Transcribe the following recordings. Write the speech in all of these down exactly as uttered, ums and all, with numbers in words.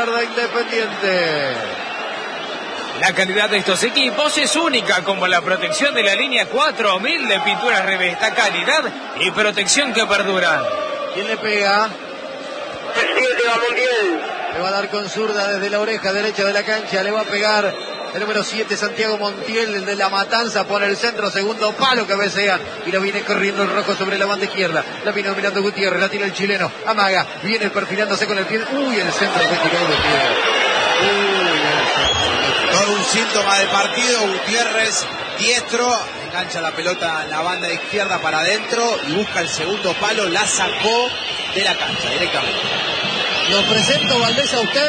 guarda Independiente. La calidad de estos equipos es única, como la protección de la línea cuatro mil de Pinturas Revesta, calidad y protección que perduran. ¿Quién le pega? El siete va Montiel. Le va a dar con zurda desde la oreja derecha de la cancha. Le va a pegar el número siete, Santiago Montiel, el de la Matanza, por el centro, segundo palo, cabecean. Y lo viene corriendo el rojo sobre la banda izquierda. La viene dominando Gutiérrez, la tira el chileno. Amaga, viene perfilándose con el pie. Uy, el centro fue tirado de pie. Uy, todo un síntoma del partido. Gutiérrez, diestro, engancha la pelota en la banda izquierda para adentro y busca el segundo palo. La sacó de la cancha directamente. Lo presento, Valdés, a usted.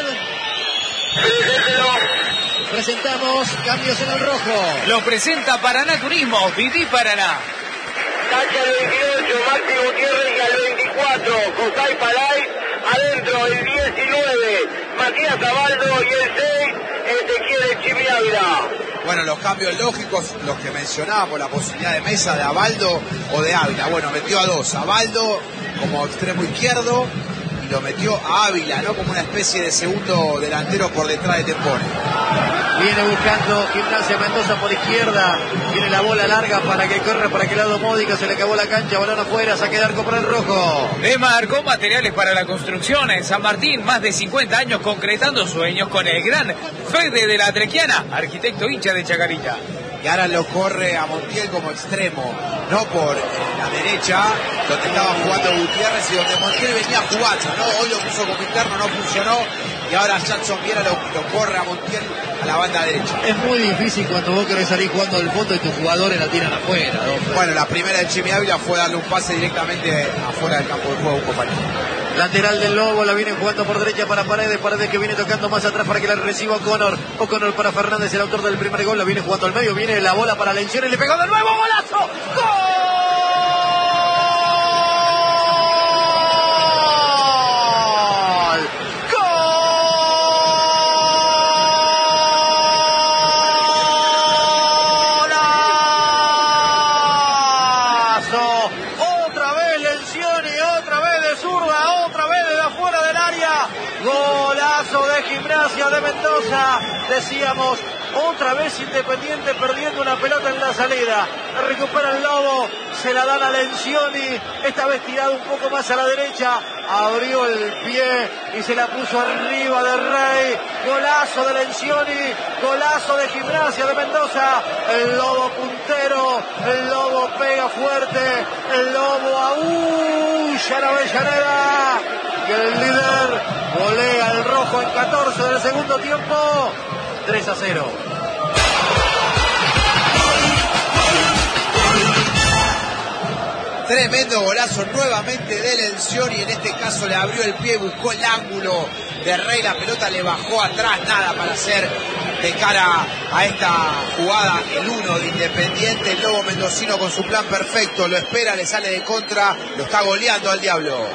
Presentamos cambios en el rojo. Lo presenta Paraná Turismo, Viví Paraná. Cancha el veintiocho, Maxi Gutiérrez, y al veinticuatro, José Palay. Adentro el diecinueve, Matías Abaldo, y el seis, Ezequiel Chimi Ávila. Bueno, los cambios lógicos, los que mencionábamos, la posibilidad de mesa de Abaldo o de Ávila. Bueno, metió a dos, Abaldo como extremo izquierdo y lo metió a Ávila, ¿no? Como una especie de segundo delantero por detrás de Tempone. Viene buscando Gimnasia Mendoza por izquierda. Viene la bola larga para que corra para aquel lado Módica. Se le acabó la cancha, balón afuera, saque de arco para el rojo. Demarcó materiales para la construcción en San Martín. Más de cincuenta años concretando sueños con el gran Fede de la Trequiana, arquitecto hincha de Chacarita. Y ahora lo corre a Montiel como extremo, no por eh, la derecha, donde estaba jugando Gutiérrez y donde Montiel venía jugando, ¿no? Hoy lo puso como interno, no funcionó, y ahora Jackson Viera lo, lo corre a Montiel a la banda derecha. Es muy difícil cuando vos querés salir jugando del fondo y tus jugadores la tiran afuera, ¿no? Bueno, la primera de Chimi Ávila fue darle un pase directamente afuera del campo de juego a un compañero. Lateral del Lobo, la viene jugando por derecha para Paredes, Paredes que viene tocando más atrás para que la reciba O'Connor. O'Connor para Fernández, el autor del primer gol, la viene jugando al medio, viene la bola para Lencioni, le pegó de nuevo, ¡golazo! ¡Gol! De Gimnasia de Mendoza, decíamos, otra vez Independiente perdiendo una pelota en la salida. Recupera el Lobo, se la dan a Lencioni, esta vez tirado un poco más a la derecha, abrió el pie y se la puso arriba de Rey. Golazo de Lencioni, golazo de Gimnasia de Mendoza. El Lobo puntero, el Lobo pega fuerte, el Lobo aúlla la Avellaneda. Y el líder golea el rojo en catorce del segundo tiempo. tres a cero. Tremendo golazo nuevamente de Lencioni, en este caso le abrió el pie, buscó el ángulo de Rey, la pelota le bajó atrás, nada para hacer de cara a esta jugada el uno de Independiente. El Lobo mendocino con su plan perfecto, lo espera, le sale de contra, lo está goleando al Diablo.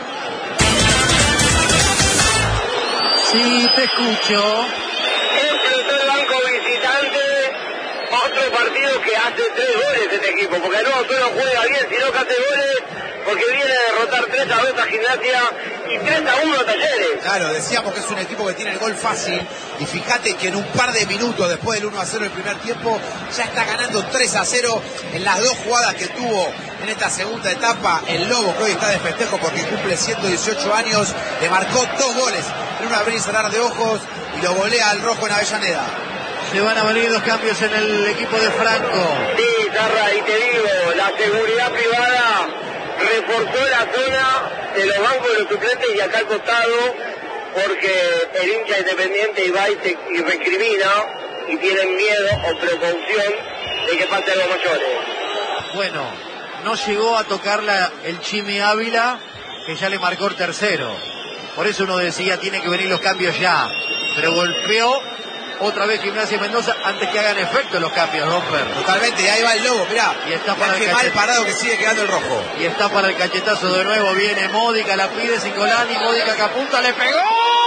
Sí, te escucho. Explotó el banco visitante. Otro partido que hace tres goles este equipo, porque no solo juega bien, sino que hace goles, porque viene a derrotar tres a dos a Gimnasia y tres a uno a Talleres. Claro, decíamos que es un equipo que tiene el gol fácil, y fíjate que en un par de minutos después del uno a cero del primer tiempo, ya está ganando tres a cero en las dos jugadas que tuvo en esta segunda etapa. El Lobo, que hoy está de festejo porque cumple ciento dieciocho años, le marcó dos goles en un abrir y cerrar de ojos y lo golea al rojo en Avellaneda. Se van a venir dos cambios en el equipo de Franco. Sí, Zarra, y te digo, la seguridad privada reforzó la zona de los bancos de los suplentes y acá al costado, porque el hincha Independiente y va y, se, y recrimina y tienen miedo o precaución de que pase algo mayores. Bueno, no llegó a tocarla el Chimi Ávila, que ya le marcó el tercero. Por eso uno decía, tiene que venir los cambios ya. Pero golpeó otra vez Gimnasia Mendoza antes que hagan efecto los cambios, ¿no, Fer? Totalmente, y ahí va el Lobo, mirá. Y está para el mal parado que sigue quedando el rojo. Y está para el cachetazo de nuevo, viene Módica, la pide Singolani, Módica que apunta, le pegó.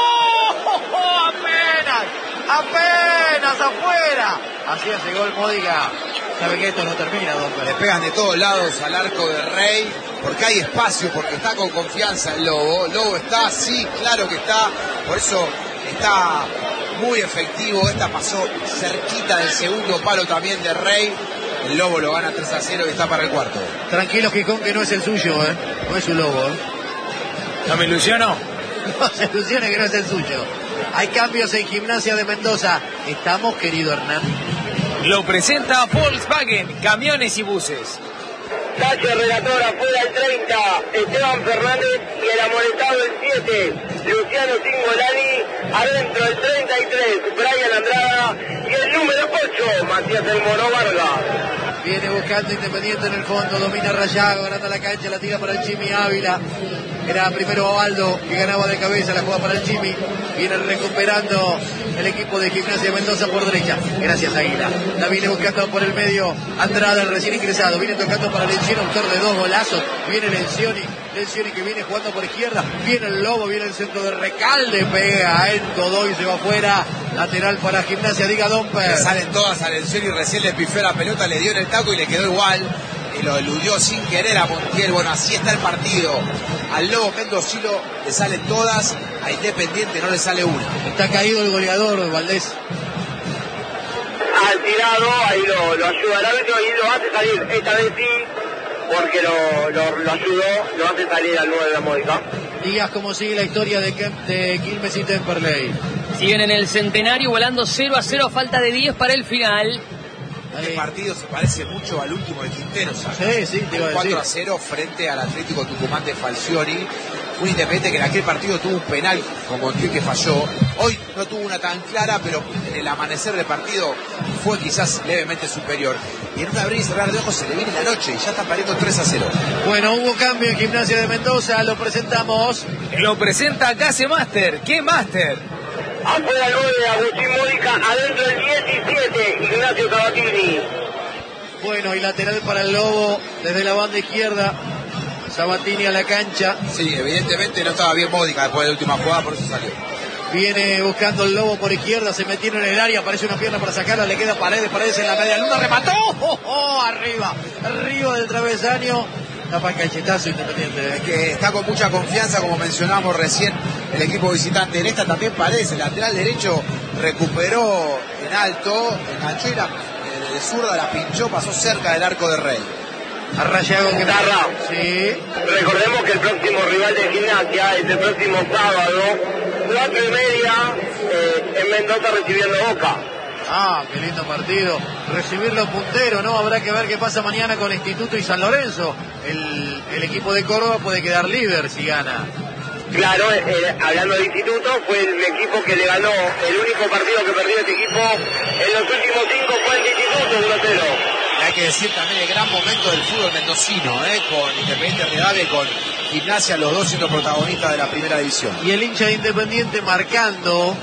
Apenas, apenas afuera. Así hace gol Módica. Sabe que esto no termina, don Fer. Le pegan de todos lados al arco de Rey, porque hay espacio, porque está con confianza el Lobo. Lobo está, sí, claro que está. Por eso está muy efectivo. Esta pasó cerquita del segundo palo también de Rey. El Lobo lo gana tres a cero y está para el cuarto. Tranquilo, Gijón, que no es el suyo, ¿eh? No es su Lobo, ¿eh? ¿No me ilusiono? No se ilusione que no es el suyo. Hay cambios en Gimnasia de Mendoza. ¿Estamos, querido Hernán? Lo presenta Volkswagen, camiones y buses. Tache relator afuera el treinta, Esteban Fernández y el amonestado el siete, Luciano Cingolani, adentro el treinta y tres, Brian Andrada y el número ocho, Matías El Moro Vargas. Viene buscando Independiente en el fondo, domina Rayago, ganando la cancha, la tira para el Chimi Ávila. Era primero Ovaldo que ganaba de cabeza, la juega para el Chimi. Viene recuperando el equipo de Gimnasia de Mendoza por derecha. Gracias, Águila. La viene buscando por el medio Andrada, el recién ingresado. Viene tocando para Lencioni, autor de dos golazos. Viene Lencioni, Lencioni que viene jugando por izquierda. Viene el Lobo, viene el centro de Recalde. Pega en Godoy, se va afuera. Lateral para Gimnasia, diga Domper. Le salen todas a Lencioni, recién le pifé la pelota, le dio en el taco y le quedó igual. Y lo eludió sin querer a Montiel. Bueno, así está el partido. Al Lobo Mendocino le salen todas, a Independiente no le sale una. Está caído el goleador, Valdés. Al tirado, ahí lo, lo ayuda el árbitro y lo hace salir. Esta vez sí, porque lo, lo, lo ayudó, lo hace salir al nueve de la Módica. Digas cómo sigue la historia de, Kemp, de Quilmes y Temperley. Siguen en el centenario volando cero a cero a falta de diez para el final. Este partido se parece mucho al último de Quintero, ¿sabes? Sí, sí, te iba a decir. cuatro a cero frente al Atlético Tucumán de Falcioni. Un Independiente que en aquel partido tuvo un penal con Montiel que falló. Hoy no tuvo una tan clara, pero en el amanecer del partido fue quizás levemente superior. Y en un abrir y cerrar de ojos se le viene la noche y ya está perdiendo tres a cero. Bueno, hubo cambio en Gimnasia de Mendoza, lo presentamos. Lo presenta Case Master. ¿Qué Master? Afuera el nueve, Agustín Módica, adentro el diecisiete, Ignacio Sabatini. Bueno, y lateral para el Lobo desde la banda izquierda. Sabatini a la cancha. Sí, evidentemente no estaba bien Módica después de la última jugada, por eso salió. Viene buscando el Lobo por izquierda, se metieron en el área, aparece una pierna para sacarla, le queda Paredes, Paredes en la media luna, remató, ¡oh, oh! Arriba, arriba del travesaño, tapa el cachetazo Independiente. Es que está con mucha confianza, como mencionamos recién, el equipo visitante. En esta también Paredes, el lateral derecho, recuperó en alto, enganchó y la de zurda la pinchó, pasó cerca del arco de Rey. A Rayago que Tarra. Sí. Recordemos que el próximo rival de Gimnasia es el próximo sábado, cuatro y media, eh, en Mendoza recibiendo Boca. Ah, qué lindo partido. Recibirlo puntero, ¿no? Habrá que ver qué pasa mañana con Instituto y San Lorenzo. El, el equipo de Córdoba puede quedar líder si gana. Claro, eh, hablando de Instituto, fue el equipo que le ganó, el único partido que perdió este equipo en los últimos cinco fue el de Instituto, uno a cero. Hay que decir también el gran momento del fútbol mendocino, ¿eh? Con Independiente Rivadavia y con Gimnasia, los dos siendo protagonistas de la primera división. Y el hincha de Independiente marcando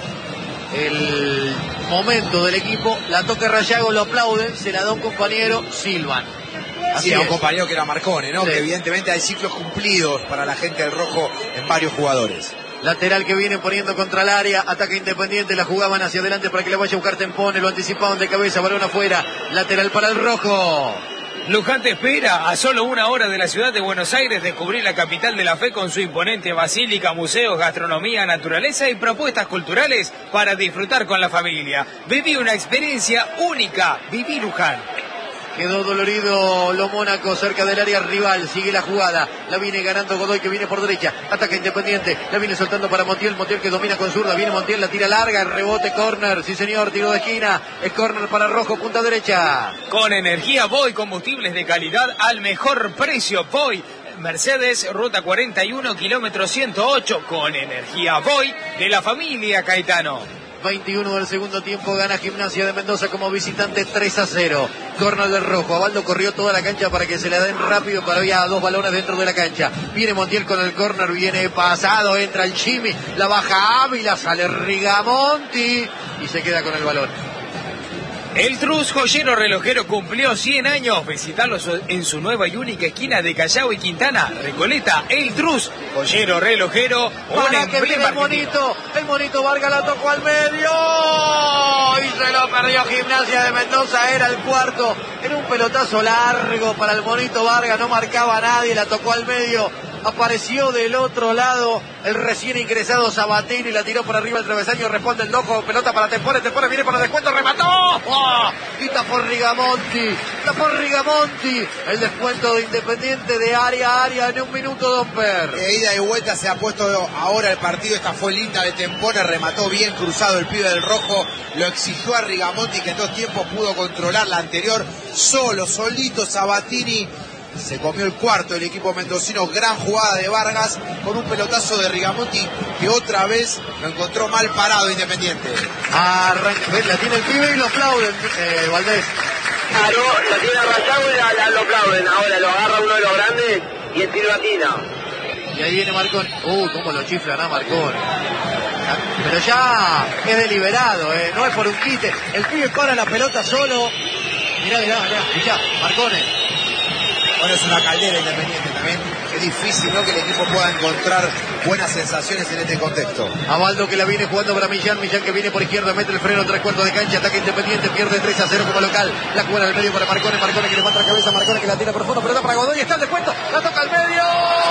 el momento del equipo, la toca Rayago, lo aplauden, se la da un compañero, Silvan. Así sí, a un compañero que era Marcone, ¿no? Sí. Que evidentemente hay ciclos cumplidos para la gente del rojo en varios jugadores. Lateral que viene poniendo contra el área, ataque Independiente, la jugaban hacia adelante para que la vaya a buscar Tempone, lo anticipaban de cabeza, balón afuera, lateral para el rojo. Luján te espera a solo una hora de la ciudad de Buenos Aires descubrir la capital de la fe con su imponente basílica, museos, gastronomía, naturaleza y propuestas culturales para disfrutar con la familia. Viví una experiencia única, viví Luján. Quedó dolorido lo Mónaco cerca del área rival, sigue la jugada, la viene ganando Godoy que viene por derecha, ataca Independiente, la viene soltando para Montiel, Montiel que domina con zurda, viene Montiel, la tira larga, rebote, córner, sí señor, tiro de esquina, es córner para Rojo, punta derecha. Con energía Voy, combustibles de calidad al mejor precio, Voy. Mercedes, ruta cuarenta y uno, kilómetro ciento ocho, con energía Voy de la familia Caetano. veintiuno del segundo tiempo, gana Gimnasia de Mendoza como visitante tres a cero. Córner del Rojo, Abaldo corrió toda la cancha para que se la den rápido, pero había dos balones dentro de la cancha. Viene Montiel con el córner, viene pasado, entra el Chimi, la baja Ávila, sale Rigamonti y se queda con el balón. El Trus Joyero Relojero cumplió cien años. Visitalo en su nueva y única esquina de Callao y Quintana. Recoleta, El Trus Joyero Relojero. Para que viene el monito, el monito Vargas la tocó al medio y se lo perdió Gimnasia de Mendoza, era el cuarto, era un pelotazo largo para el monito Vargas, no marcaba a nadie, la tocó al medio, Apareció del otro lado el recién ingresado Sabatini, la tiró por arriba el travesaño, responde el Dojo, pelota para Tempore, Tempore viene para el descuento, remató. ¡Oh! Y tapó Rigamonti, tapó Rigamonti. El descuento de Independiente de área a área en un minuto, Domper. De ida y vuelta se ha puesto ahora el partido. Esta fue linda de Tempone, remató bien cruzado el pibe del rojo. Lo exigió a Rigamonti, que en dos tiempos pudo controlar la anterior. Solo, solito Sabatini. Se comió el cuarto del equipo mendocino. Gran jugada de Vargas con un pelotazo de Rigamonti que otra vez lo encontró mal parado Independiente. Arranca, la tiene el pibe y lo aplauden, eh, Valdés. Claro, la tiene Rayago y la, la, lo aplauden. Ahora lo agarra uno de los grandes y el silbatina. Y ahí viene Marcón. Uy, uh, cómo lo chiflan a Marcón. Pero ya es deliberado, eh, no es por un quite. El pibe para la pelota solo. Mirá, mirá, mirá, mirá, Marcones. Bueno, es una caldera Independiente también. Es difícil, ¿no?, que el equipo pueda encontrar buenas sensaciones en este contexto. Avaldo que la viene jugando para Millán. Millán que viene por izquierda, mete el freno, tres cuartos de cancha, ataque Independiente, pierde tres a cero como local. La juega en el medio para Marcones. Marcones que levanta la cabeza, Marcones que la tira por fondo, pelota para Godoy, está el descuento, la toca al medio.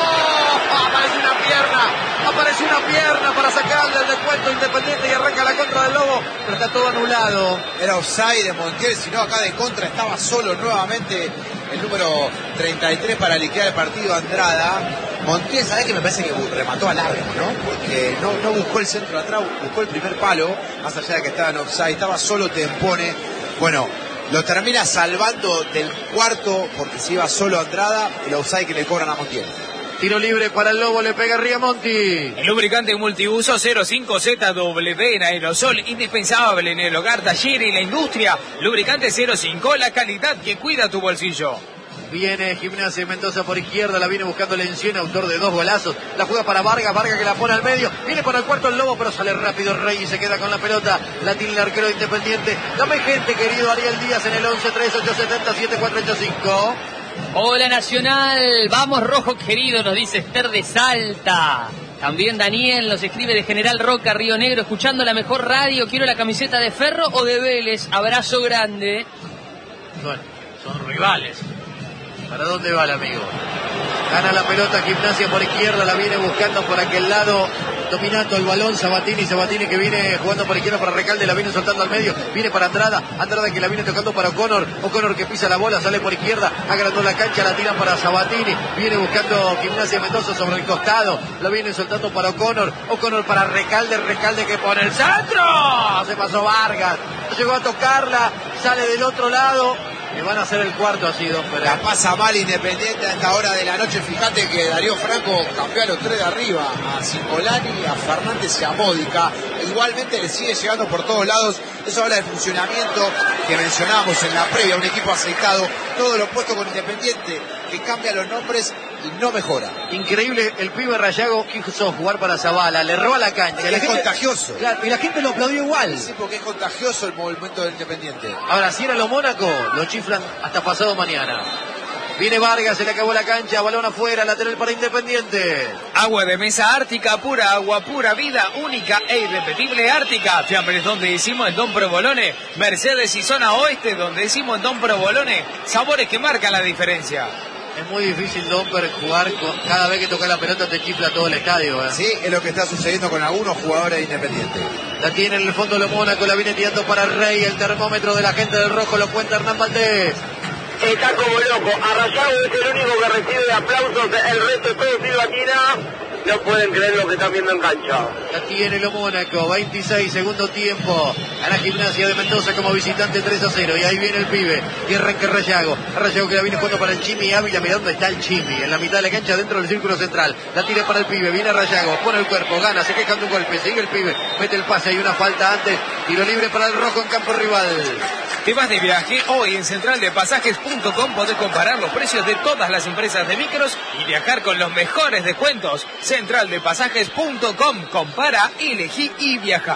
Aparece una pierna, aparece una pierna para sacarle el descuento Independiente y arranca la contra del Lobo, pero está todo anulado. Era offside de Montiel, si no acá de contra estaba solo nuevamente el número treinta y tres para liquidar el partido, Andrada. Montiel, ¿sabés que me parece que remató a largo, ¿no? Porque no, no buscó el centro atrás, buscó el primer palo, más allá de que estaba en offside, estaba solo Tempone. Bueno, lo termina salvando del cuarto porque se iba solo Andrada, el offside que le cobran a Montiel. Tiro libre para el Lobo, le pega Rigamonti. El lubricante multiuso cero cinco Z W en aerosol, indispensable en el hogar, taller y la industria. Lubricante cero cinco, la calidad que cuida tu bolsillo. Viene Gimnasia Mendoza por izquierda, la viene buscando Lencioni, autor de dos golazos. La juega para Vargas, Vargas que la pone al medio. Viene para el cuarto el Lobo, pero sale rápido Rey y se queda con la pelota. La tiene el arquero Independiente. Dame gente, querido Ariel Díaz, en el once tres ocho siete cero siete cuatro ocho cinco. Hola Nacional, vamos rojo querido, nos dice Esther de Salta. También Daniel nos escribe de General Roca, Río Negro, escuchando la mejor radio. Quiero la camiseta de Ferro o de Vélez. Abrazo grande. Bueno, son rivales. ¿Para dónde va el amigo? Gana la pelota Gimnasia por izquierda, la viene buscando por aquel lado, dominando el balón Sabatini, Sabatini que viene jugando por izquierda para Recalde, la viene soltando al medio, viene para Andrada, Andrada que la viene tocando para O'Connor, O'Connor que pisa la bola, sale por izquierda, agrandó la cancha, la tiran para Sabatini, viene buscando Gimnasia Mendoza sobre el costado, la viene soltando para O'Connor, O'Connor para Recalde, Recalde que pone el centro, se pasó Vargas, llegó a tocarla, sale del otro lado. Y van a hacer el cuarto así, dos pero la pasa mal Independiente a esta hora de la noche. Fíjate que Darío Franco cambió a los tres de arriba, a Cingolani, a Fernández y a Módica. Igualmente le sigue llegando por todos lados. Eso habla del funcionamiento que mencionábamos en la previa, un equipo aceitado, todo lo opuesto con Independiente, que cambia los nombres y no mejora. Increíble, el pibe Rayago quiso jugar para Zavala, le roba la cancha. Es, la es gente, contagioso. Claro, y la gente lo aplaudió igual. Sí, porque es contagioso el movimiento del Independiente. Ahora, si era lo Mónaco, lo chiflan hasta pasado mañana. Viene Vargas, se le acabó la cancha, balón afuera, lateral para Independiente. Agua de mesa Ártica, pura agua, pura vida, única e irrepetible Ártica. Fiambres donde decimos en Don Provolone, Mercedes y zona oeste donde decimos en Don Provolone, sabores que marcan la diferencia. Es muy difícil, Domper, jugar con, cada vez que toca la pelota te chifla todo el estadio. ¿eh? Sí, es lo que está sucediendo con algunos jugadores de Independiente. La tiene en el fondo lo Mónaco, la viene tirando para Rey, el termómetro de la gente del rojo lo cuenta Hernán Valdés. Está como loco, Arrayado es el único que recibe aplausos, el resto todo silbatina. No pueden creer lo que están viendo en cancha. La tiene lo Mónaco, veintiséis, segundo tiempo. A la Gimnasia de Mendoza como visitante tres a cero. Y ahí viene el pibe. Y arranca Rayago. Rayago que la viene jugando para el Chimi Ávila. Mirá dónde está el Chimi. En la mitad de la cancha, dentro del círculo central. La tira para el pibe. Viene Rayago. Pone el cuerpo. Gana. Se queja de un golpe. Sigue el pibe. Mete el pase. Hay una falta antes. Tiro libre para el rojo en campo rival. ¿Te vas de viaje? Hoy en central de pasajes punto com podés comparar los precios de todas las empresas de micros y viajar con los mejores descuentos. central de pasajes punto com. Compara, elegí y viaja.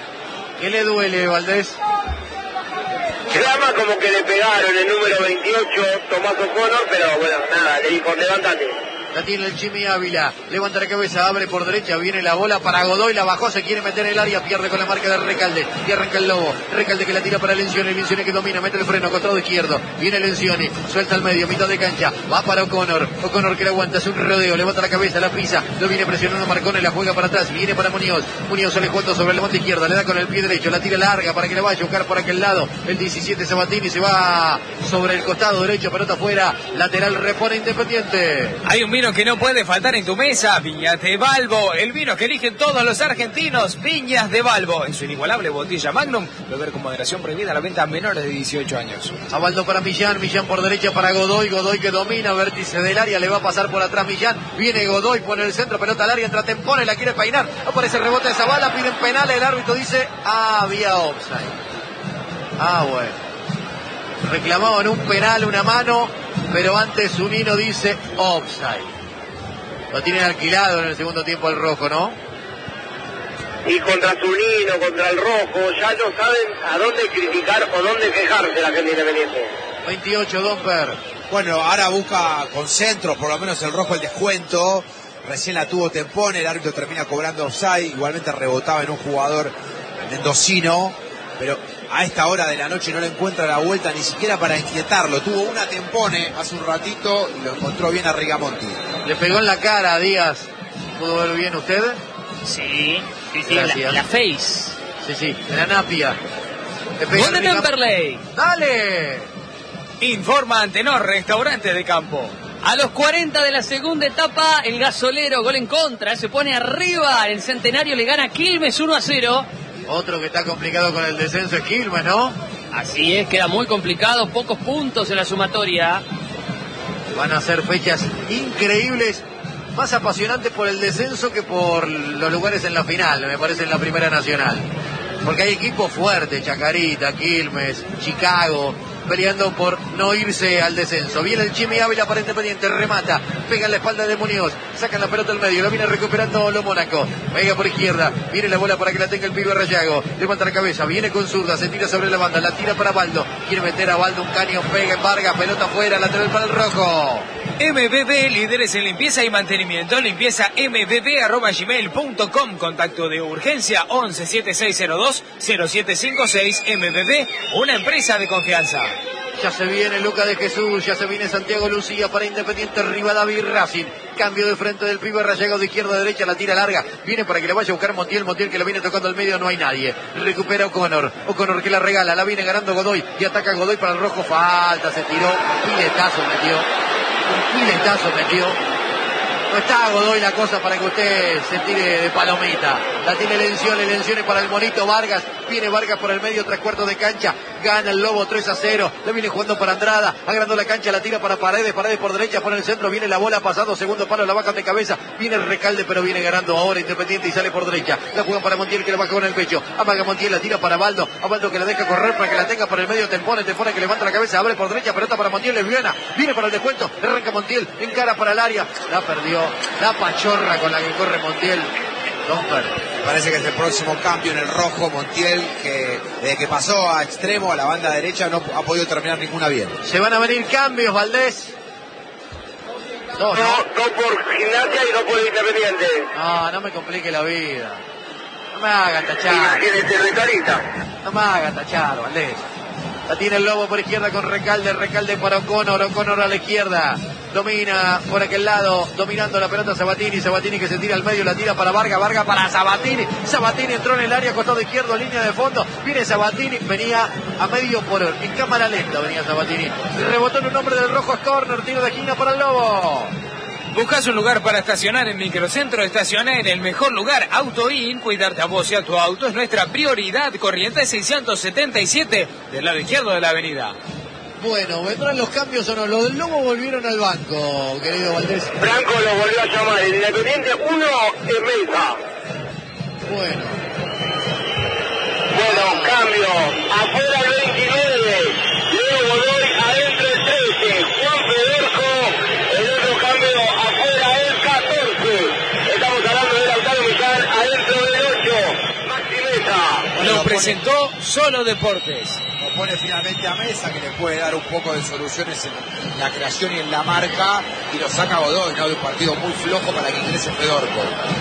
¿Qué le duele, Valdés? Clama como que le pegaron el número veintiocho, Tomás O'Connor, pero bueno, nada, le dijo, levántate. La tiene el Chimi Ávila. Levanta la cabeza, abre por derecha. Viene la bola para Godoy. La bajó, se quiere meter en el área. Pierde con la marca de Recalde. Y arranca el Lobo. Recalde que la tira para Lencioni. Lencioni que domina. Mete el freno. Costado izquierdo. Viene Lencioni. Suelta al medio. Mitad de cancha. Va para O'Connor. O'Connor que la aguanta. Es un rodeo. Levanta la cabeza. La pisa. Lo viene presionando Marcone. La juega para atrás. Viene para Muñoz. Muñoz sale jugando sobre el monte izquierda. Le da con el pie derecho. La tira larga para que la vaya a buscar por aquel lado. El diecisiete Sabatini se va sobre el costado derecho. Pelota afuera. Lateral repone Independiente. Hay un vino que no puede faltar en tu mesa, Viñas de Balbo, el vino que eligen todos los argentinos, Viñas de Balbo, en su inigualable botella Magnum, beber con moderación, prohibida la venta a menores de dieciocho años. A Baldo para Millán, Millán por derecha para Godoy, Godoy que domina, vértice del área, le va a pasar por atrás Millán, viene Godoy, pone el centro, pelota al área, entra Tempone, la quiere peinar, aparece el rebote de esa bala, piden penal, el árbitro dice, ah, había offside. Ah, bueno. Reclamaban un penal, una mano, pero antes Zunino dice offside. Lo tienen alquilado en el segundo tiempo el rojo, ¿no? Y contra Zunino, contra el rojo, ya no saben a dónde criticar o dónde quejarse la gente Independiente. veintiocho, Domper. Bueno, ahora busca con centro, por lo menos el rojo el descuento. Recién la tuvo Tempone, el árbitro termina cobrando offside. Igualmente rebotaba en un jugador mendocino, pero a esta hora de la noche no le encuentra la vuelta ni siquiera para inquietarlo. Tuvo una Tempone hace un ratito y lo encontró bien a Rigamonti. Le pegó en la cara a Díaz. ¿Pudo ver bien usted? Sí, sí, sí, la, la face. Sí, sí, en la napia. Gol de Temperley. ¡Dale! Informa Antenor, restaurante de campo. A los cuarenta de la segunda etapa, el Gasolero, gol en contra, se pone arriba. El Centenario le gana a Quilmes uno a cero. Otro que está complicado con el descenso es Quilmes, ¿no? Así es, queda muy complicado, pocos puntos en la sumatoria. Van a ser fechas increíbles, más apasionantes por el descenso que por los lugares en la final, me parece, en la Primera Nacional. Porque hay equipos fuertes, Chacarita, Quilmes, Chicago, peleando por no irse al descenso. Viene el Chimi Ávila para Independiente, remata, pega en la espalda de Muñoz, sacan la pelota al medio, la viene recuperando lo Mónaco, pega por izquierda, viene la bola para que la tenga el pibe Rayago, levanta la cabeza, viene con zurda, se tira sobre la banda, la tira para Baldo, quiere meter a Baldo un caño, pega en Vargas, pelota afuera, lateral para el rojo. M B B, líderes en limpieza y mantenimiento, limpieza m b b arroba gmail punto com, contacto de urgencia once siete seis cero dos cero siete cinco seis. M B B, una empresa de confianza. Ya se viene Luca de Jesús, ya se viene Santiago Lucía para Independiente, Rivadavia y Racing. Cambio de frente del pibe Rayago de izquierda a derecha, la tira larga. Viene para que la vaya a buscar Montiel, Montiel que la viene tocando al medio, no hay nadie. Recupera O'Connor, O'Connor que la regala, la viene ganando Godoy y ataca Godoy para el rojo, falta, se tiró, un piletazo metió, un piletazo metió. No está Godoy la cosa para que usted se tire de palomita. La tiene Lencioni, Lencioni para el monito Vargas. Viene Vargas por el medio, tres cuartos de cancha. Gana el Lobo tres a cero. Le viene jugando para Andrada. Agrandó la cancha, la tira para Paredes. Paredes por derecha, pone el centro. Viene la bola pasado. Segundo palo, la baja de cabeza. Viene el Recalde, pero viene ganando ahora Independiente y sale por derecha. La juegan para Montiel que la baja con el pecho. Amaga Montiel, la tira para Baldo. A Baldo que la deja correr para que la tenga por el medio. Tempone, Tempone que levanta la cabeza. Abre por derecha, pelota para Montiel. Lesbiana. Viene para el descuento. Arranca Montiel. Encara para el área. La perdió. La pachorra con la que corre Montiel. Domper. Parece que es el próximo cambio en el rojo. Montiel, que desde que pasó a extremo a la banda derecha no ha podido terminar ninguna bien. Se van a venir cambios, Valdés. No, no, no por Gimnasia y no por Independiente. No, no me complique la vida. No me hagan tachar. Imagínese, Recarita. No me hagan tachar, Valdés. La tiene el Lobo por izquierda con Recalde, Recalde para O'Connor, O'Connor a la izquierda. Domina por aquel lado, dominando la pelota Sabatini, Sabatini que se tira al medio, la tira para Vargas, Vargas para Sabatini. Sabatini entró en el área, costado izquierdo, línea de fondo. Viene Sabatini, venía a medio por hora, en cámara lenta venía Sabatini. Rebotó en un hombre del rojo, es córner, tiro de esquina para el Lobo. ¿Buscas un lugar para estacionar en Microcentro? Estaciona en el mejor lugar, Auto In. Cuidarte a vos y a tu auto es nuestra prioridad. Corrientes seiscientos setenta y siete, del lado izquierdo de la avenida. Bueno, ¿vendrán los cambios o no? Los del Lobo volvieron al banco, querido Valdés. Franco lo volvió a llamar. El Independiente uno en Mesa. Bueno. Bueno, cambio. Afuera el veintinueve. Leo Godoy, adentro el trece. Juan Federico. El otro cambio afuera el catorce. Estamos hablando de Lautaro Miján, adentro del ocho. Maxi Mesa. Lo presentó Solo Deportes. pone finalmente a Mesa, que le puede dar un poco de soluciones en la creación y en la marca, y lo saca Godoy, ¿no? De un partido muy flojo para que ingrese Fedorco.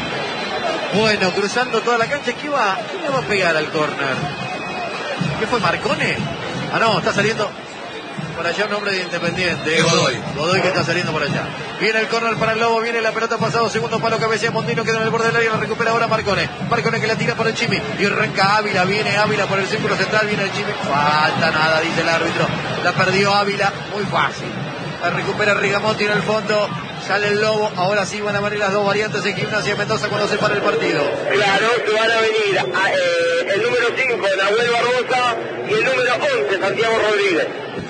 Bueno, cruzando toda la cancha, ¿qué va? ¿Quién le va a pegar al córner? ¿Qué fue, Marcone? Ah, no, está saliendo por allá un hombre de Independiente. Es Godoy. Godoy que está saliendo por allá. Viene el córner para el Lobo, viene la pelota pasado, segundo palo, cabecea Mondino, queda en el borde del área, la recupera ahora Marcone. Marcone que la tira por el Chimi, y arranca Ávila, viene Ávila por el círculo central, viene el Chimi. Falta nada, dice el árbitro. La perdió Ávila, muy fácil. La recupera Rigamonti en el fondo. Sale el Lobo, ahora sí van a venir las dos variantes en Gimnasia Mendoza cuando se para el partido. Claro, se van a venir a, eh, el número cinco, Nahuel Barbosa, y el número once, Santiago Rodríguez.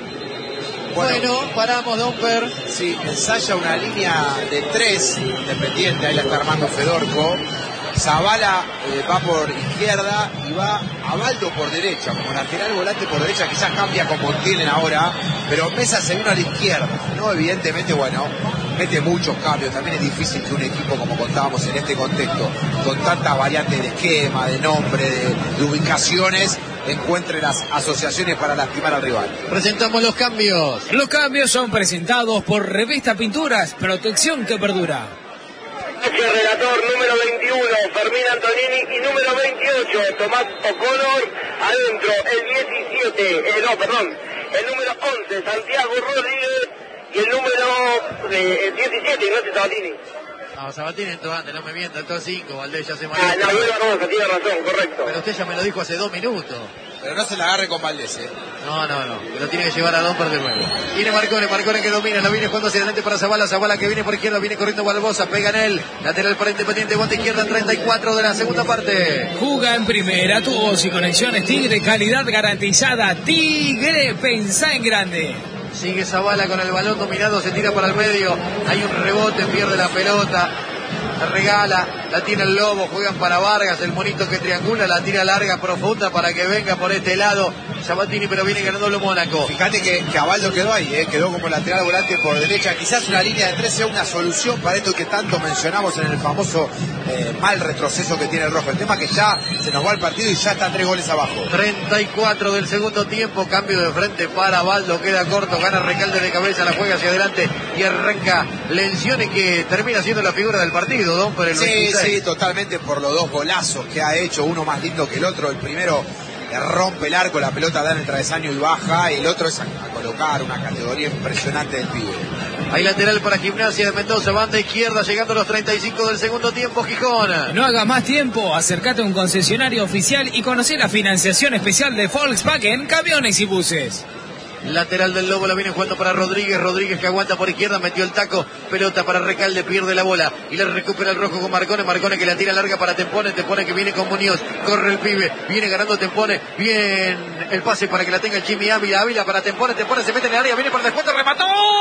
Bueno, bueno paramos, Domper. Sí, ensaya una línea de tres, Independiente, ahí la está armando Fedorco. Zavala eh, va por izquierda y va Abaldo por derecha, como lateral volante por derecha, quizás cambia como tienen ahora, pero Mesa se vino a la izquierda, ¿no? Evidentemente, bueno, mete muchos cambios, también es difícil que un equipo, como contábamos en este contexto, con tantas variantes de esquema, de nombre, de, de ubicaciones, encuentre las asociaciones para lastimar al rival. Presentamos los cambios. Los cambios son presentados por Revista Pinturas, protección que perdura. Relator número veintiuno, Fermín Antonini, y número veintiocho, Tomás O'Connor. Adentro, el diecisiete, eh, no, perdón, el número once, Santiago Rodríguez, y el número eh, el diecisiete, Ignacio Sabatini. No, Sabatini entró antes, no me mienta, entró a cinco, Valdés ya se Ah, la vuelva Barbosa, tiene razón, correcto. Pero usted ya me lo dijo hace dos minutos. Pero no se la agarre con Valdés, ¿eh? No, no, no, que lo tiene que llevar a Domper de nuevo. Viene Marcone, Marcone que domina, lo viene jugando hacia adelante para Zavala, Zavala que viene por izquierda, viene corriendo Barbosa, pega en él, lateral para Independiente, guante izquierda, treinta y cuatro de la segunda parte. Juga en primera, tu voz y conexiones Tigre, calidad garantizada. Tigre, pensá en grande. Sigue Zavala con el balón dominado, se tira para el medio, hay un rebote, pierde la pelota. La regala, la tiene el Lobo, juegan para Vargas, el monito que triangula, la tira larga, profunda para que venga por este lado Sabatini, pero viene ganándolo Mónaco. Fíjate que, que Abaldo quedó ahí, ¿eh? Quedó como lateral volante por derecha. Quizás una línea de tres sea una solución para esto que tanto mencionamos en el famoso eh, mal retroceso que tiene el Rojo. El tema es que ya se nos va el partido y ya está tres goles abajo. treinta y cuatro del segundo tiempo, cambio de frente para Abaldo, queda corto, gana Recalde de cabeza, la juega hacia adelante y arranca Lencioni, que termina siendo la figura del partido, Don, por el Sí, veintiséis. sí, totalmente, por los dos golazos que ha hecho, uno más lindo que el otro. El primero le rompe el arco, la pelota da en el travesaño y baja, y el otro es a, a colocar una categoría impresionante del pibe. Hay lateral para Gimnasia de Mendoza, banda izquierda, llegando a los treinta y cinco del segundo tiempo, Gijón. No hagas más tiempo, acércate a un concesionario oficial y conoce la financiación especial de Volkswagen, camiones y buses. Lateral del Lobo, la viene jugando para Rodríguez, Rodríguez que aguanta por izquierda, metió el taco, pelota para Recalde, pierde la bola y le recupera el Rojo con Marcone, Marcone que la tira larga para Tempone, Tempone que viene con Muñoz, corre el pibe, viene ganando Tempone, bien el pase para que la tenga el Jimmy Ávila, Ávila para Tempone, Tempone se mete en el área, viene por el descuento, remató.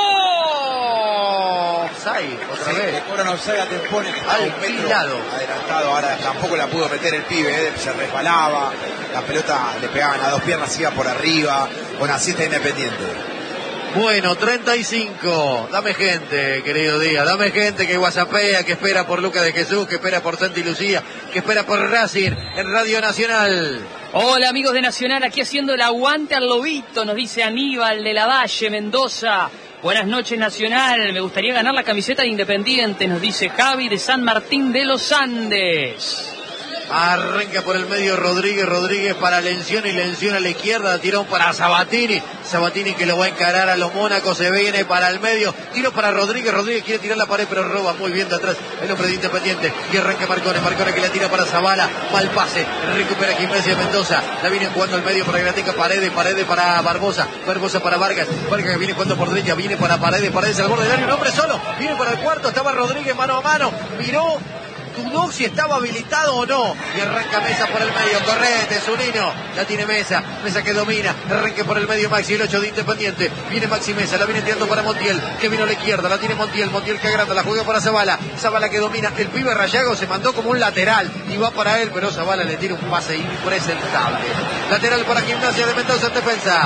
Offside, otra Sí, vez. le cobran offside a Tempone, que estaba un metro Alquilado. adelantado, ahora tampoco la pudo meter el pibe, ¿eh? Se resbalaba, la pelota le pegaban a dos piernas, iba por arriba. Bueno, así está Independiente. Bueno, treinta y cinco. Dame gente, querido Díaz. Dame gente que whatsappea, que espera por Lucas de Jesús, que espera por Santi Lucía, que espera por Racing en Radio Nacional. Hola amigos de Nacional, aquí haciendo el aguante al Lobito, nos dice Aníbal de la Valle, Mendoza. Buenas noches Nacional, me gustaría ganar la camiseta de Independiente, nos dice Javi de San Martín de los Andes. Arranca por el medio Rodríguez, Rodríguez para Lencioni, Lencioni a la izquierda, tirón para Sabatini, Sabatini que lo va a encarar a los Mónacos, se viene para el medio, tiro para Rodríguez, Rodríguez quiere tirar la pared pero roba muy bien de atrás el hombre de Independiente y arranca Marcone, Marcone que la tira para Zavala, mal pase, recupera Gimnasia Mendoza, la viene jugando al medio para que la tenga Paredes, Paredes para Barbosa, Barbosa para Vargas, Vargas que viene jugando por derecha, viene para Paredes, Paredes al borde del área, un hombre solo, viene para el cuarto, estaba Rodríguez mano a mano, miró, dudó si estaba habilitado o no y arranca Mesa por el medio, correte, Zunino, la tiene Mesa, Mesa que domina, arranque por el medio Maxi, el ocho de Independiente, viene Maxi Mesa, la viene tirando para Montiel, que vino a la izquierda, la tiene Montiel, Montiel que agranda, la juega para Zavala, Zavala que domina, el pibe Rayago se mandó como un lateral y va para él, pero Zavala le tira un pase impresentable, lateral para Gimnasia de Mendoza en defensa.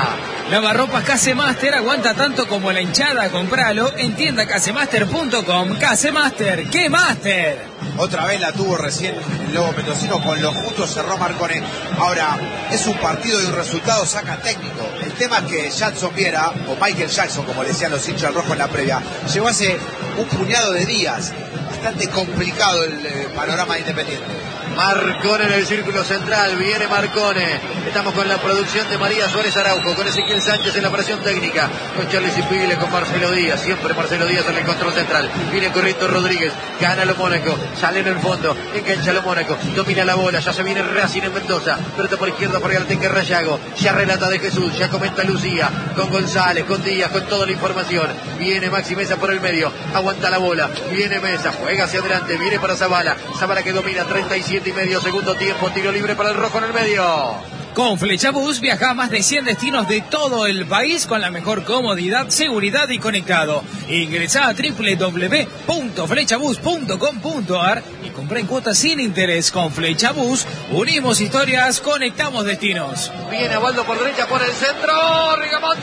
Lavarropas Casemaster aguanta tanto como la hinchada. Compralo en tienda casemaster punto com. Casemaster, ¡qué Master! Otra vez la tuvo recién el Lobo Mendocino, con lo justo cerró Marcone. Ahora, es un partido y un resultado saca técnico. El tema es que Jackson Viera, o Michael Jackson, como le decían los hinchas del rojo en la previa, llegó hace un puñado de días. Bastante complicado el eh, panorama de Independiente. Marcone en el círculo central, viene Marcone. Estamos con la producción de María Suárez Araujo, con Ezequiel Sánchez en la operación técnica, con Charles Cipiglia, con Marcelo Díaz, siempre Marcelo Díaz en el control central. Viene corriendo Rodríguez, gana lo Mónaco, sale en el fondo, engancha lo Mónaco, domina la bola, ya se viene Racing en Mendoza, pelota por izquierda para Galtenque Rayago, ya relata de Jesús, ya comenta Lucía, con González, con Díaz, con toda la información. Viene Maxi Mesa por el medio, aguanta la bola, viene Mesa, juega hacia adelante, viene para Zavala, Zavala que domina, treinta y siete y medio, segundo tiempo, tiro libre para el rojo en el medio. Con Flechabús viaja a más de cien destinos de todo el país con la mejor comodidad, seguridad y conectado. Ingresá a doble u doble u doble u punto flechabús punto com punto a r y comprá en cuotas sin interés. Con Flechabús unimos historias, conectamos destinos. Viene Abaldo por derecha, por el centro, Rigamonti,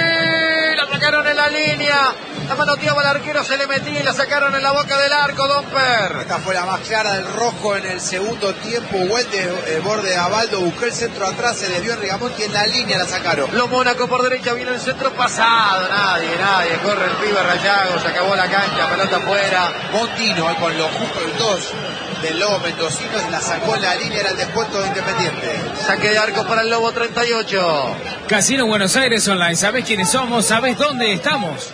la sacaron en la línea. La manoteaba el arquero, se le metía y la sacaron en la boca del arco, Domper. Esta fue la más clara del rojo en el segundo tiempo. Buen de, eh, borde de Abaldo, buscó el centro atrás, se desvió Rigamonti, en la línea la sacaron. Lo Mónaco por derecha, viene el centro pasado, nadie, nadie, corre el pibe Rayago, se acabó la cancha, pelota afuera. Mondino, eh, con lo justo el dos del Lobo Mendocino, la sacó en la línea, era el descuento de Independiente. Saque de arco para el Lobo treinta y ocho. Casino Buenos Aires Online, ¿sabés quiénes somos? ¿Sabés dónde estamos?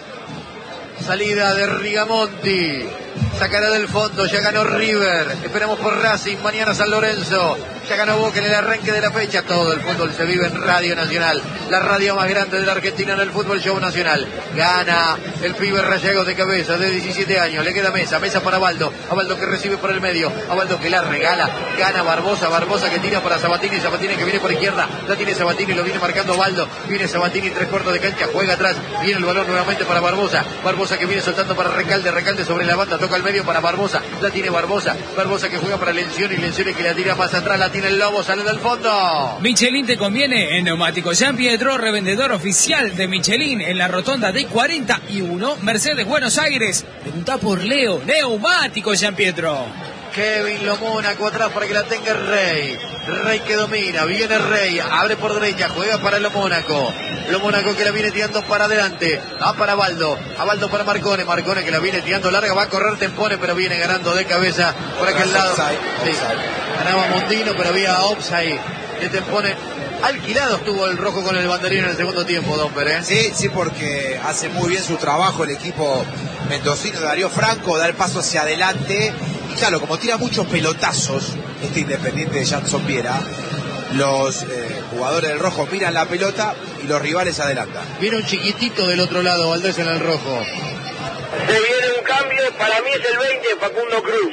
Salida de Rigamonti, sacará del fondo, ya ganó River, esperamos por Racing, mañana San Lorenzo, ya ganó Boca en el arranque de la fecha. Todo el fútbol se vive en Radio Nacional, la radio más grande de la Argentina en el fútbol show nacional. Gana el pibe Rayago de cabeza, de diecisiete años, le queda Mesa, Mesa para Abaldo, Abaldo que recibe por el medio, Abaldo que la regala, gana Barbosa, Barbosa que tira para Sabatini, Sabatini que viene por izquierda, la tiene Sabatini, lo viene marcando Abaldo, viene Sabatini, tres cuartos de cancha, juega atrás, viene el balón nuevamente para Barbosa, Barbosa que viene soltando para Recalde, Recalde sobre la banda, toca el medio para Barbosa, la tiene Barbosa, Barbosa que juega para Lencioni, Lencioni que la tira más atrás, la tiene el Lobo, sale del fondo. Michelin te conviene en Neumáticos Jean Pietro, revendedor oficial de Michelin en la rotonda de cuarenta y uno, Mercedes Buenos Aires. Preguntá por Leo, Neumáticos Jean Pietro. Kevin Lo Mónaco atrás para que la tenga el Rey. Rey que domina, viene Rey, abre por derecha, juega para Lo Mónaco. Lo Mónaco que la viene tirando para adelante, va para Abaldo, Abaldo para Marcone, Marcone que la viene tirando larga, va a correr Tempone, pero viene ganando de cabeza por aquel lado. Sí, ganaba Mondino, pero había offside de Tempone. Alquilado estuvo el rojo con el banderín en el segundo tiempo, Domper, ¿eh? Sí, sí, porque hace muy bien su trabajo el equipo mendocino de Darío Franco, da el paso hacia adelante. Y claro, como tira muchos pelotazos este Independiente de Jackson Viera, los eh, jugadores del rojo miran la pelota y los rivales adelantan. Viene un chiquitito del otro lado, Valdés en el rojo. Se viene un cambio, para mí es el veinte, Facundo Cruz.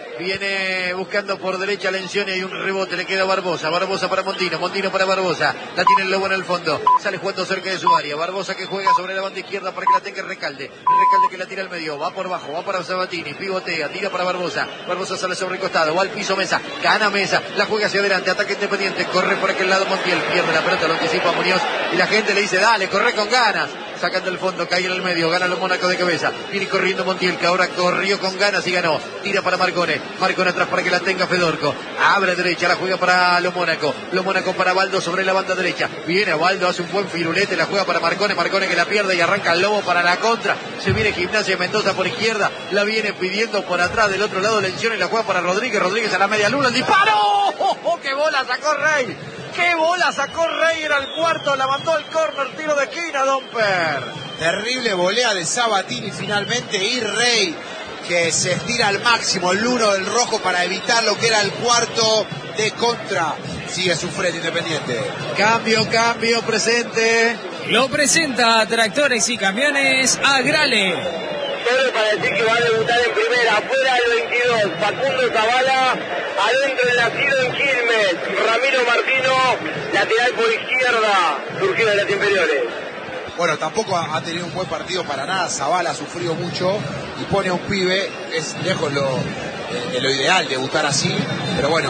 Viene buscando por derecha Lencioni y un rebote, le queda Barbosa, Barbosa para Mondino, Mondino para Barbosa, la tiene el Lobo en el fondo, sale jugando cerca de su área, Barbosa que juega sobre la banda izquierda para que la tenga Recalde, Recalde que la tira al medio, va por bajo, va para Sabatini, pivotea, tira para Barbosa, Barbosa sale sobre el costado, va al piso Mesa, gana Mesa, la juega hacia adelante, ataque Independiente, corre por aquel lado Montiel, pierde la pelota, lo anticipa Muñoz y la gente le dice, dale, corre con ganas. Sacan del fondo, cae en el medio, gana los Mónaco de cabeza, viene corriendo Montiel, que ahora corrió con ganas y ganó, tira para Marcone, Marcone atrás para que la tenga Fedorco, abre derecha, la juega para Lo Mónaco, Lo Mónaco para Abaldo sobre la banda derecha, viene Abaldo, hace un buen firulete, la juega para Marcone, Marcone que la pierde y arranca el Lobo para la contra, se viene Gimnasia Mendoza por izquierda, la viene pidiendo por atrás, del otro lado Lencioni, la juega para Rodríguez, Rodríguez a la media luna, el disparo, ¡oh, oh, qué bola sacó Rey! ¡Qué bola sacó Rey! Era el cuarto, la mandó al córner, tiro de esquina, Domper. Terrible volea de Sabatini finalmente, y Rey que se estira al máximo el uno del rojo para evitar lo que era el cuarto de contra. Sigue su frente Independiente. Cambio, cambio, presente. Lo presenta Tractores y Camiones Agrale. Solo para decir que va a debutar en primera, afuera el veintidós, Facundo Zavala, adentro el nacido en Quilmes, Ramiro Martino, lateral por izquierda, surgido de las inferiores. Bueno, tampoco ha tenido un buen partido para nada, Zavala ha sufrido mucho y pone a un pibe, es lejos lo, eh, de lo ideal debutar así, pero bueno,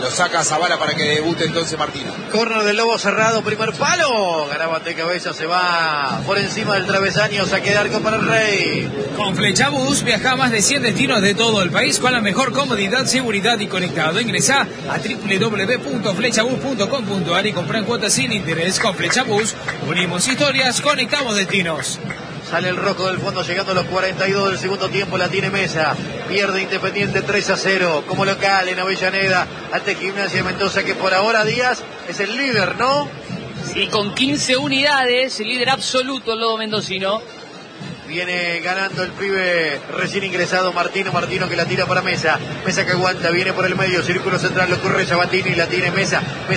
Lo saca Zavala para que debute entonces Martino. Corner del Lobo cerrado, primer palo. Garabate de cabeza, se va por encima del travesaño, saque de arco para el Rey. Con Flechabús viaja a más de cien destinos de todo el país con la mejor comodidad, seguridad y conectado. Ingresá a doble u doble u doble u punto flechabús punto com punto a r y comprá en cuotas sin interés. Con Flechabús unimos historias, conectamos destinos. Sale el rojo del fondo llegando a los cuarenta y dos del segundo tiempo, la tiene Mesa, pierde Independiente tres a cero, como local en Avellaneda, ante Gimnasia de Mendoza, que por ahora Díaz es el líder, ¿no? Sí, con quince unidades, líder absoluto el Lobo mendocino. Viene ganando el pibe recién ingresado Martino, Martino que la tira para Mesa, Mesa que aguanta, viene por el medio, círculo central, lo corre Sabatini, la tiene Mesa, Mesa